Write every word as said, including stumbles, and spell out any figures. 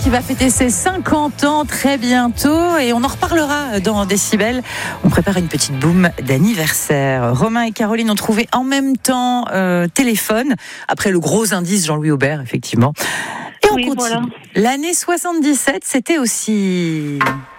qui va fêter ses cinquante ans très bientôt et on en reparlera dans Décibel. On prépare une petite boum d'anniversaire. Romain et Caroline ont trouvé en même temps euh, téléphone, après le gros indice Jean-Louis Aubert, effectivement. Et on Oui, continue. voilà. L'année soixante-dix-sept, c'était aussi...